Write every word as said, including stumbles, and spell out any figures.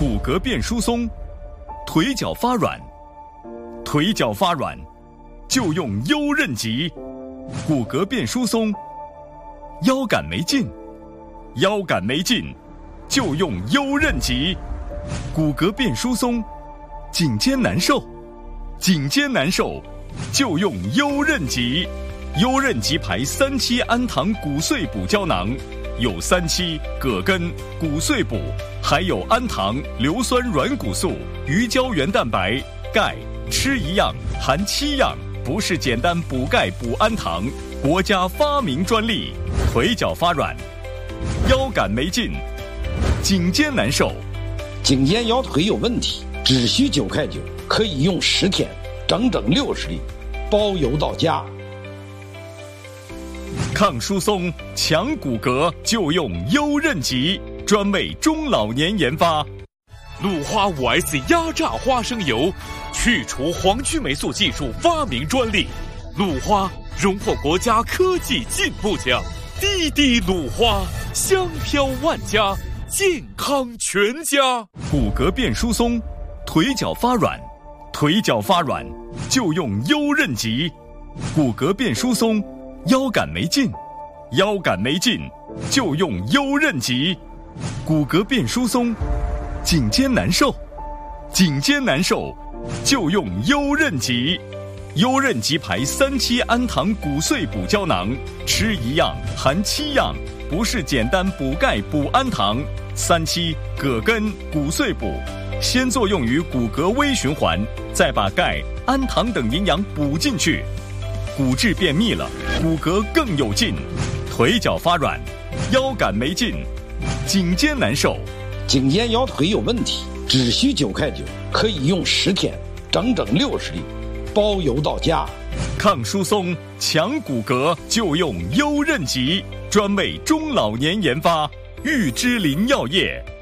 骨骼变疏松，腿脚发软，腿脚发软就用优韧极。骨骼变疏松，腰杆没劲，腰杆没劲就用优韧极。骨骼变疏松，颈肩难受，颈肩难受就用优韧极。优韧极牌三七氨糖骨碎补胶囊，有三七、葛根、骨碎补，还有氨糖、硫酸软骨素、鱼胶原蛋白、钙，吃一样含七样，不是简单补钙补氨糖，国家发明专利。腿脚发软，腰杆没劲，颈肩难受， 颈肩腰腿有问题，只需九块九，可以用十天，整整六十粒，包邮到家。 抗疏松、强骨骼就用优韧极，专为中老年研发。 鲁花 五 S 压榨花生油，去除黄曲霉素技术发明专利。鲁花荣获国家科技进步奖。滴滴鲁花，香飘万家，健康全家。 骨骼变疏松，腿脚发软，腿脚发软就用优韧极。骨骼变疏松，腰杆没劲，腰杆没劲就用优韧极。骨骼变疏松，颈肩难受，颈肩难受就用优韧极。优韧极牌三七氨糖骨碎补胶囊，吃一样含七样，不是简单补钙补氨糖。三七、葛根、骨碎补，先作用于骨骼微循环，再把钙、氨糖等营养补进去，骨质变密了，骨骼更有劲。腿脚发软，腰杆没劲，颈肩难受， 颈肩腰腿有问题，只需九块九，可以用十天，整整六十粒，包邮到家。 抗疏松、强骨骼就用优韧极，专为中老年研发。玉芝林药业。